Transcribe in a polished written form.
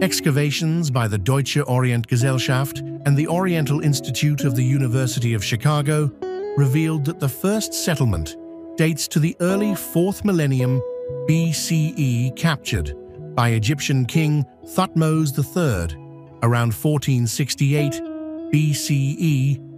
Excavations by the Deutsche Orientgesellschaft and the Oriental Institute of the University of Chicago revealed that the first settlement dates to the early 4th millennium BCE, captured by Egyptian king Thutmose III around 1468 BCE